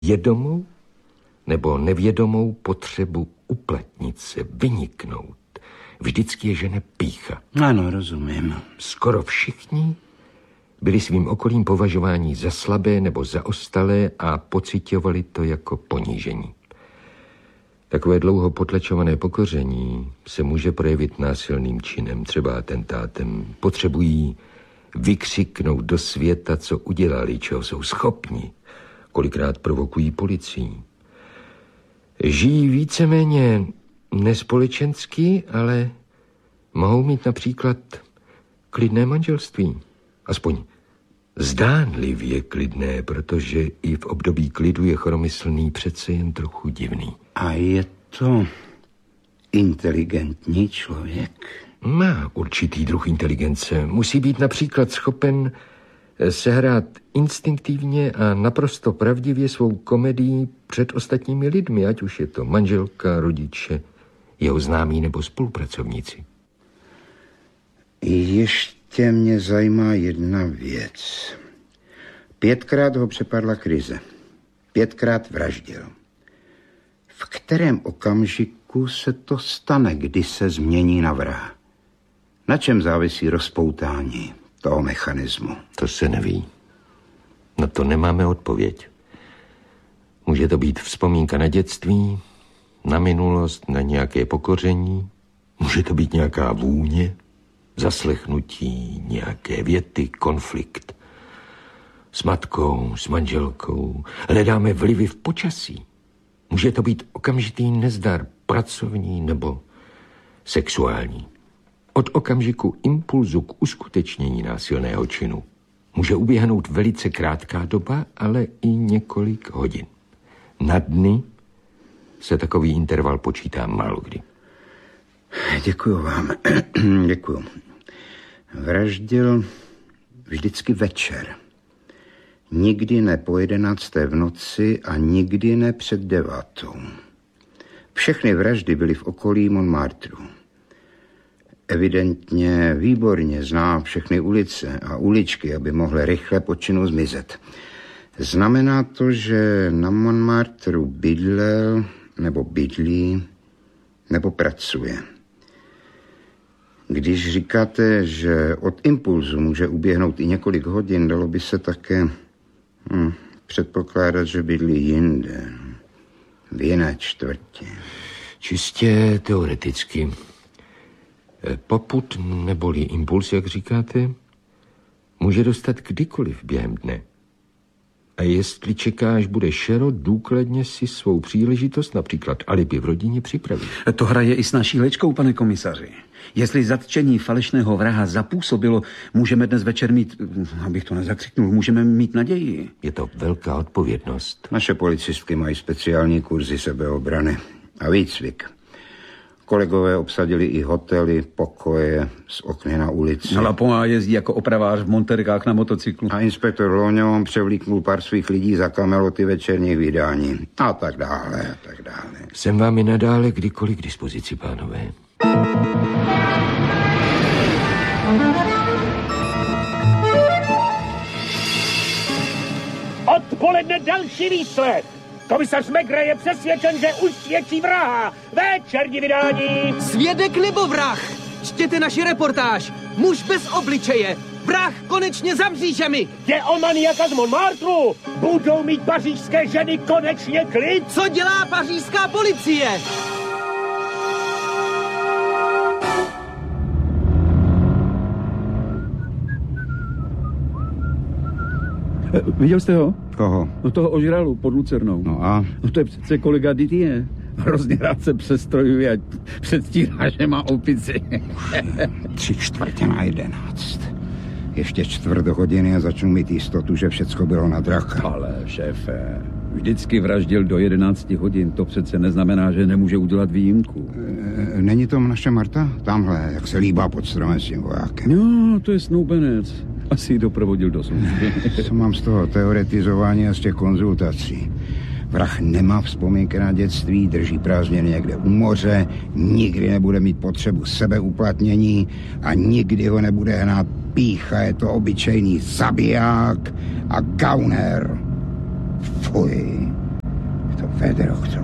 Vědomou nebo nevědomou potřebu uplatnit se, vyniknout, vždycky je žene pýcha. Ano, rozumím. Skoro všichni byli svým okolím považováni za slabé nebo zaostalé a pociťovali to jako ponížení. Takové dlouho potlačované pokoření se může projevit násilným činem, třeba atentátem. Potřebují vykřiknout do světa, co udělali, čeho jsou schopni. Kolikrát provokují policii. Žijí víceméně nespolečensky, ale mohou mít například klidné manželství. Aspoň zdánlivě klidné, protože i v období klidu je choromyslný přece jen trochu divný. A je to inteligentní člověk? Má určitý druh inteligence. Musí být například schopen sehrát instinktivně a naprosto pravdivě svou komedii před ostatními lidmi, ať už je to manželka, rodiče, jeho známí nebo spolupracovníci. Ještě mě zajímá jedna věc. 5krát ho přepadla krize. 5krát vraždil. V kterém okamžiku se to stane, kdy se změní na vraha? Na čem závisí rozpoutání toho mechanismu? To se neví. Na to nemáme odpověď. Může to být vzpomínka na dětství, na minulost, na nějaké pokoření. Může to být nějaká vůně, zaslechnutí, nějaké věty, konflikt. S matkou, s manželkou. Hledáme vlivy v počasí. Může to být okamžitý nezdar, pracovní nebo sexuální. Od okamžiku impulzu k uskutečnění násilného činu může uběhnout velice krátká doba, ale i několik hodin. Na dny se takový interval počítá málokdy. Děkuju vám. Děkuju. Vraždil vždycky večer. Nikdy ne po 11. v noci a nikdy ne před 9. Všechny vraždy byly v okolí Montmartru. Evidentně výborně zná všechny ulice a uličky, aby mohl rychle po činu zmizet. Znamená to, že na Montmartru bydlel, nebo bydlí, nebo pracuje. Když říkáte, že od impulzu může uběhnout i několik hodin, dalo by se také předpokládat, že bydlí jinde, v jiné čtvrti. Čistě teoreticky. Popud neboli impuls, jak říkáte, může dostat kdykoliv během dne. A jestli čeká, až bude šero, důkladně si svou příležitost, například alibi v rodině, připraví. To hraje i s naší léčkou, pane komisaři. Jestli zatčení falešného vraha zapůsobilo, můžeme dnes večer mít, abych to nezakřiknul, můžeme mít naději. Je to velká odpovědnost. Naše policistky mají speciální kurzy sebeobrany a výcvik. Kolegové obsadili i hotely, pokoje z okny na ulici. Lapon jezdí jako opravář v monterkách na motocyklu. A inspektor Loňo převlíknul pár svých lidí za kameloty večerních vydání. A tak dále, a tak dále. Jsem vám i nadále kdykoliv k dispozici, pánové. Odpoledne další výslech. Komisař Maigret je přesvědčen, že usvědčí vraha. Večerní vydání. Svědek nebo vrah? Čtěte naši reportáž. Muž bez obličeje. Vrah konečně za mřížemi. Je o maniaka z Montmartru. Budou mít pařížské ženy konečně klid. Co dělá pařížská policie? Viděl jste ho? Koho? No toho ožralu pod Lucernou. No a? No to je přece kolega Didier. Hrozně rád se přestrojuje a předstírá, že má opici. 11:45. Ještě 4 hodiny a začnu mít jistotu, že všecko bylo na draka. Ale šéfe, vždycky vraždil do 11 hodin. To přece neznamená, že nemůže udělat výjimku. Není to naše Marta? Tamhle, jak se líbá pod stromem s tím vojákem. No, to je snoubenec. Asi ji doprovodil do služby. Co mám z toho teoretizování a z těch konzultací? Vrah nemá vzpomínky na dětství, drží prázdniny někde u moře, nikdy nebude mít potřebu sebeuplatnění a nikdy ho nebude hnát pýcha, je to obyčejný zabiják a gauner. Fuj. Féderovců.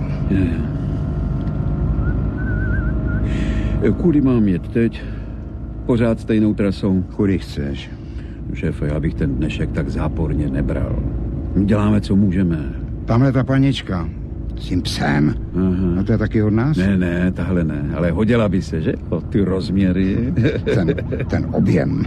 Kudy mám jet teď? Pořád stejnou trasou? Kudy chceš? Šéfe, já bych ten dnešek tak záporně nebral. Děláme, co můžeme. Tamhle ta panička. S tím psem. Aha. A to je taky od nás? Ne, tahle ne. Ale hodila by se, že? O ty rozměry. Ten objem.